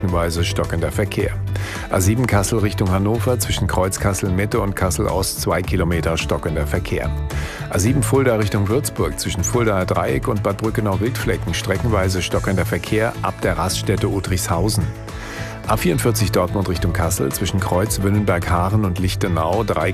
Weise stockender Verkehr. A7 Kassel Richtung Hannover zwischen Kreuz Kassel-Mitte und Kassel Ost 2 Kilometer stockender Verkehr. A7 Fulda Richtung Würzburg zwischen Fuldaer Dreieck und Bad Brückenau-Wildflecken streckenweise stockender Verkehr ab der Raststätte Udrichshausen. A44 Dortmund Richtung Kassel zwischen Kreuz Wünnenberg-Haaren und Lichtenau 3